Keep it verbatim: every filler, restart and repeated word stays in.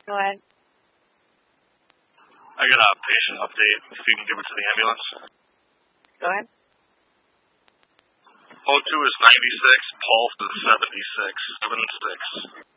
Go ahead. I got a patient update, if you can give it to the ambulance. Go ahead. O two is ninety-six, pulse is seventy-six, seven six.